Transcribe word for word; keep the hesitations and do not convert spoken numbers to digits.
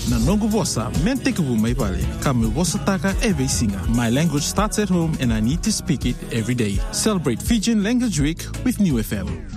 Na nongo vosa, men teke vu mai pale. Kame vosa taka ewe singa. My language starts at home and I need to speak it every day. Celebrate Fijian Language Week with New F M.